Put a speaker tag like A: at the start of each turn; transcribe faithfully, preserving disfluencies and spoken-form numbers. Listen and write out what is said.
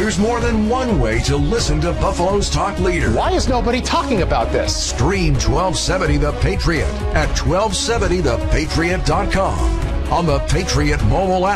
A: There's more than one way to listen to Buffalo's talk leader.
B: Why is nobody talking about this?
A: Stream twelve seventy The Patriot at twelve seventy the patriot dot com on the Patriot mobile app.